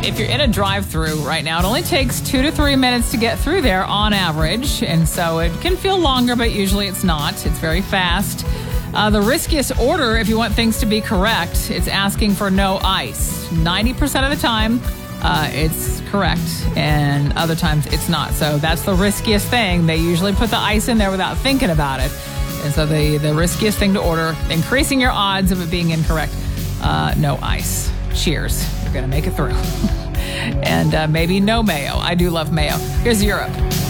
if you're in a drive-thru right now, it only takes 2 to 3 minutes to get through there on average. And so it can feel longer, but usually it's not. It's very fast. The riskiest order, if you want things to be correct, it's asking for no ice. 90% of the time, it's correct, and other times it's not. So that's the riskiest thing. They usually put the ice in there without thinking about it. And so the riskiest thing to order, increasing your odds of it being incorrect, no ice. Cheers. You're going to make it through. And maybe no mayo. I do love mayo. Here's Europe.